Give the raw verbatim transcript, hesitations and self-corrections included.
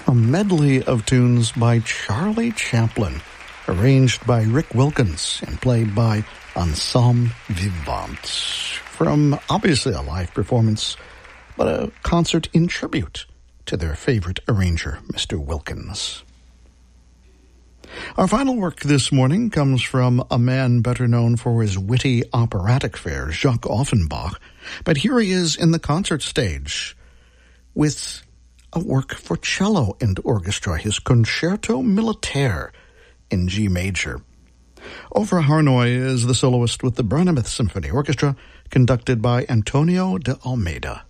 A medley of tunes by Charlie Chaplin, arranged by Rick Wilkins and played by Ensemble Vivant. From obviously a live performance, but a concert in tribute to their favorite arranger, Mister Wilkins. Our final work this morning comes from a man better known for his witty operatic fare, Jacques Offenbach, but here he is in the concert stage with a work for cello and orchestra, his Concerto Militaire in G major. Ofer Harnoy is the soloist with the Bernamith Symphony Orchestra, conducted by Antonio de Almeida.